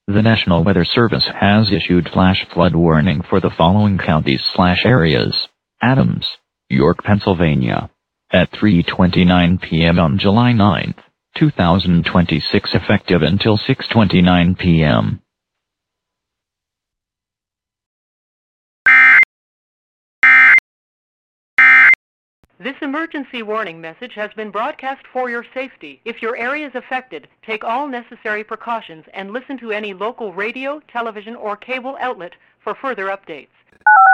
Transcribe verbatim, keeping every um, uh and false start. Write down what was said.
The National Weather Service has issued flash flood warning for the following counties slash areas. Adams, York, Pennsylvania. At three twenty-nine p m on July ninth, two thousand twenty-six, effective until six twenty-nine p m This emergency warning message has been broadcast for your safety. If your area is affected, take all necessary precautions and listen to any local radio, television, or cable outlet for further updates.